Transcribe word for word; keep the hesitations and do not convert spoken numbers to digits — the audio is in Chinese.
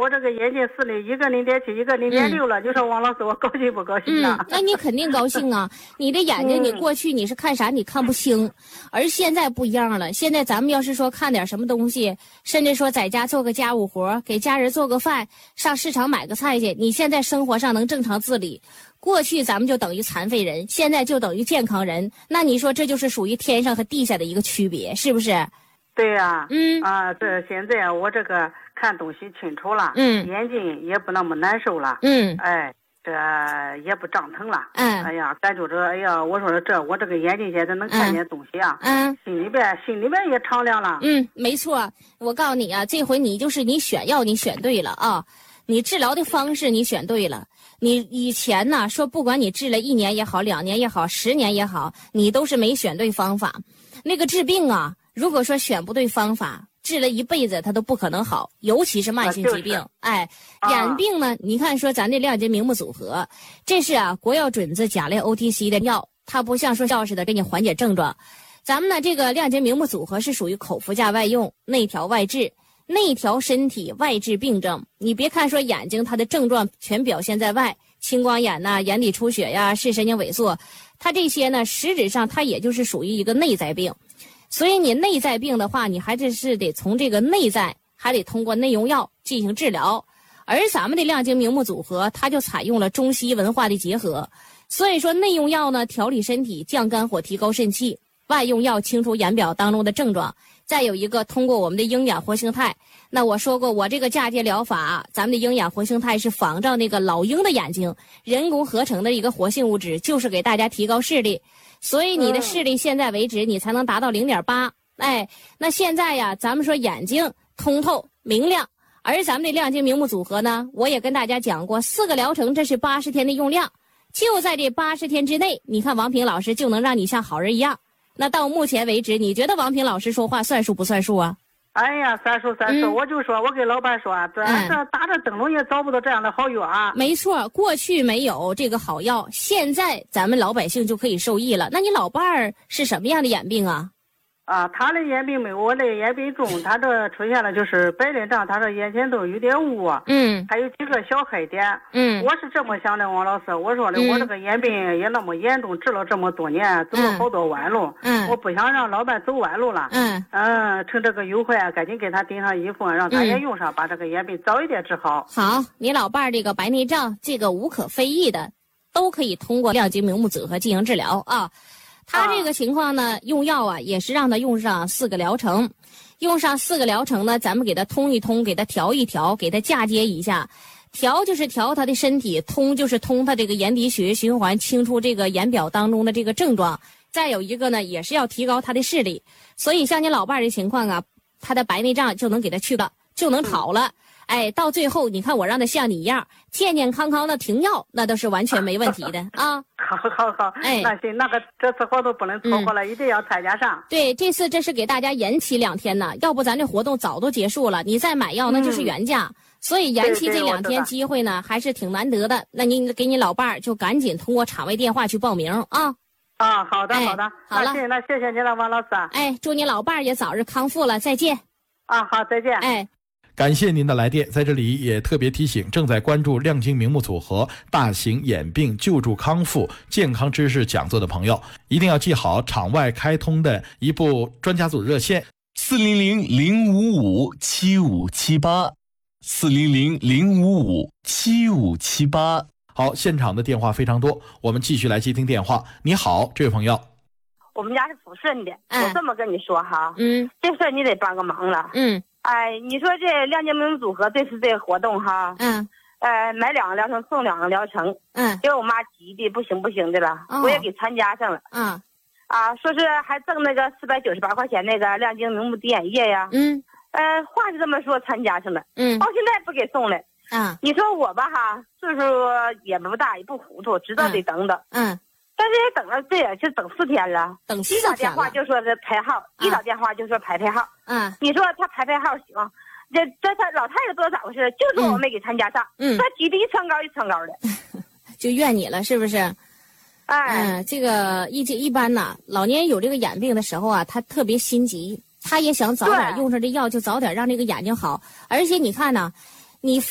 我这个眼睛视力一个零点七，一个零点六了，你说王老师我高兴不高兴啊？ 嗯，那你肯定高兴啊！你的眼睛，你过去你是看啥你看不清，而现在不一样了。现在咱们要是说看点什么东西，甚至说在家做个家务活，给家人做个饭，上市场买个菜去，你现在生活上能正常自理。过去咱们就等于残废人，现在就等于健康人。那你说这就是属于天上和地下的一个区别，是不是？ 对呀、啊， 嗯啊，这现在我这个看东西清楚了， 嗯， 眼睛也不那么难受了， 嗯， 哎，这也不胀疼了， 嗯， 哎呀，感觉着，哎呀，我说这我这个眼睛现在能看见东西啊， 嗯， 心里边心里边也敞亮了， 嗯，没错，我告诉你啊，这回你就是你选药你选对了啊，你治疗的方式你选对了。你以前呢说不管你治了一年也好，两年也好，十年也好，你都是没选对方法。那个治病啊，如果说选不对方法，治了一辈子它都不可能好，尤其是慢性疾病。啊哎，眼病呢，你看说咱这亮节明目组合，这是啊国药准字甲类 O T C 的药，它不像说药似的给你缓解症状。咱们呢这个亮节明目组合是属于口服加外用，内调外治。内调身体，外治病症。你别看说眼睛它的症状全表现在外，青光眼呐、眼底出血呀、视神经萎缩，它这些呢实质上它也就是属于一个内在病。所以你内在病的话，你还是是得从这个内在，还得通过内用药进行治疗。而咱们的亮节明目组合，它就采用了中西医文化的结合。所以说内用药呢调理身体，降肝火，提高肾气；外用药清除眼表当中的症状。再有一个，通过我们的鹰眼活性肽，那我说过，我这个嫁接疗法，咱们的鹰眼活性肽是仿照那个老鹰的眼睛，人工合成的一个活性物质，就是给大家提高视力。所以你的视力现在为止，你才能达到零点八。哎，那现在呀，咱们说眼睛通透明亮，而咱们的亮节明目组合呢，我也跟大家讲过，四个疗程，这是八十天的用量，就在这八十天之内，你看王平老师就能让你像好人一样。那到目前为止，你觉得王平老师说话算数不算数啊？ 哎呀，算数算数、嗯，我就说，我给老板说，这、嗯、这打着灯笼也找不到这样的好药啊。 没错，过去没有这个好药，现在咱们老百姓就可以受益了。那你老伴儿是什么样的眼病啊？ 啊，他的眼病没有我的眼病重，他这出现了就是白内障，他这眼前都有点雾， 嗯， 还有几个小黑点， 嗯， 我是这么想的，王老师，我说的、嗯、我这个眼病也那么严重，治了这么多年，走了好多弯路， 嗯， 我不想让老伴走弯路了， 嗯嗯，趁这个优惠啊，赶紧给他订上一份，让他也用上，嗯、把这个眼病早一点治好。 好，你老伴儿这个白内障，这个无可非议的，都可以通过亮节明目组合进行治疗啊。他这个情况呢，用药啊也是让他用上四个疗程，用上四个疗程呢，咱们给他通一通，给他调一调，给他嫁接一下。调就是调他的身体，通就是通他这个眼底血液循环，清除这个眼表当中的这个症状。再有一个呢，也是要提高他的视力。所以像你老伴儿的情况啊，他的白内障就能给他去了，就能好了。哎，到最后你看我让他像你一样健健康康的停药，那都是完全没问题的啊。 好好好， 哎， 那行，那个这次活动不能错过了、嗯，一定要参加上。 对，这次这是给大家延期两天呢，要不咱这活动早都结束了，你再买药那就是原价。嗯、所以延期这两天机会呢，还是挺难得的。那你给你老伴儿就赶紧通过场外电话去报名啊。 啊，好的，好的， 好了， 那谢谢您了，王老师。 哎，祝你老伴儿也早日康复了，再见。 啊，好，再见。 哎。 感谢您的来电，在这里也特别提醒正在关注亮节明目组合大型眼病救助康复健康知识讲座的朋友，一定要记好场外开通的一部专家组热线四零零零五五七五七八四零零零五五七五七八。 好，现场的电话非常多，我们继续来接听电话。你好，这位朋友。 我们家是抚顺的、 嗯、 我这么跟你说哈， 嗯， 这事儿你得帮个忙了， 嗯， 哎，你说这亮节明目组合这次这个活动哈， 嗯， 呃，买两个疗程送两个疗程， 嗯， 给我妈急的不行不行的了， 哦、 我也给参加上了， 嗯， 啊，说是还挣那个四百九十八块钱那个亮节明目滴眼液呀， 嗯， 呃，话是这么说，参加上了， 嗯， 到现在不给送了， 啊， 你说我吧哈，岁数也不大也不糊涂，知道得等等， 嗯。嗯但是也等了，这也是等四天了。 等四天了。 一打电话就说是排号， 嗯、 一打电话就说排排号。 嗯， 你说他排排号行？这这他老太太多咋回事？就说我没给参加上。 嗯， 他急得一穿高一穿高的， 就怨你了，是不是？ 哎， 嗯，这个一一般呐，老年人有这个眼病的时候啊，他特别心急，他也想早点用上这药，就早点让这个眼睛好。而且你看呢，你。